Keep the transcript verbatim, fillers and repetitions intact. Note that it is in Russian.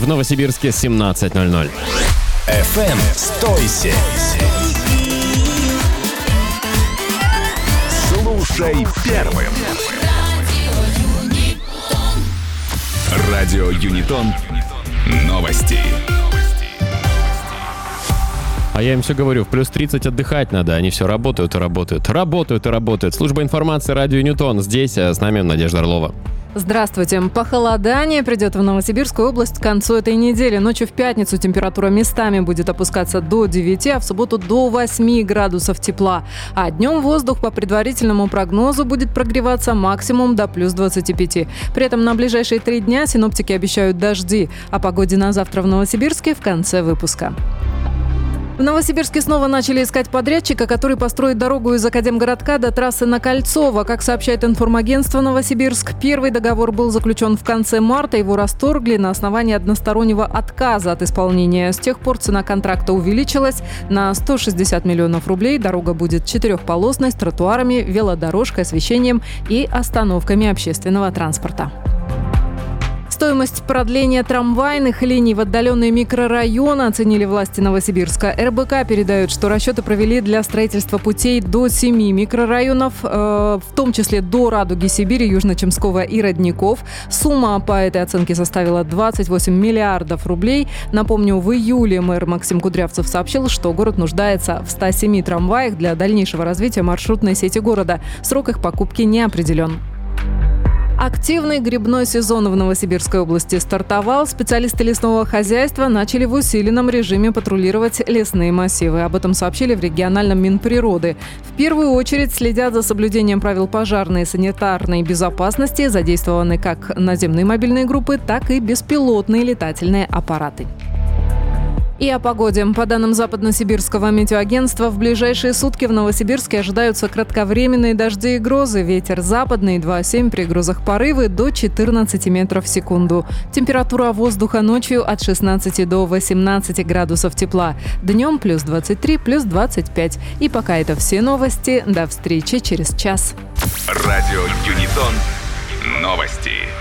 в Новосибирске семнадцать ноль ноль. эф эм сто семь. Слушай первым. Радио Юнитон. Новости. А я им все говорю, в плюс тридцать отдыхать надо. Они все работают и работают. Работают и работают. Служба информации Радио Юнитон. Здесь с нами Надежда Орлова. Здравствуйте. Похолодание придет в Новосибирскую область к концу этой недели. Ночью в пятницу температура местами будет опускаться до девяти, а в субботу до восьми градусов тепла. А днем воздух по предварительному прогнозу будет прогреваться максимум до плюс двадцати пяти. При этом на ближайшие три дня синоптики обещают дожди. О погоде на завтра в Новосибирске в конце выпуска. В Новосибирске снова начали искать подрядчика, который построит дорогу из Академгородка до трассы на Кольцово. Как сообщает информагентство «Новосибирск», первый договор был заключен в конце марта. Его расторгли на основании одностороннего отказа от исполнения. С тех пор цена контракта увеличилась на сто шестьдесят миллионов рублей. Дорога будет четырехполосной, с тротуарами, велодорожкой, освещением и остановками общественного транспорта. Стоимость продления трамвайных линий в отдаленные микрорайоны оценили власти Новосибирска. эр бэ ка передают, что расчеты провели для строительства путей до семи микрорайонов, э, в том числе до Радуги Сибири, Южно-Чемского и Родников. Сумма по этой оценке составила двадцать восемь миллиардов рублей. Напомню, в июле мэр Максим Кудрявцев сообщил, что город нуждается в ста семи трамваях для дальнейшего развития маршрутной сети города. Срок их покупки не определен. Активный грибной сезон в Новосибирской области стартовал. Специалисты лесного хозяйства начали в усиленном режиме патрулировать лесные массивы. Об этом сообщили в региональном Минприроды. В первую очередь следят за соблюдением правил пожарной и санитарной безопасности. Задействованы как наземные мобильные группы, так и беспилотные летательные аппараты. И о погоде. По данным Западно-Сибирского метеоагентства, в ближайшие сутки в Новосибирске ожидаются кратковременные дожди и грозы. Ветер западный два семь, при грозах порывы до четырнадцати метров в секунду. Температура воздуха ночью от шестнадцати до восемнадцати градусов тепла. Днем плюс двадцать три, плюс двадцать пять. И пока это все новости. До встречи через час. Радио Юнитон. Новости.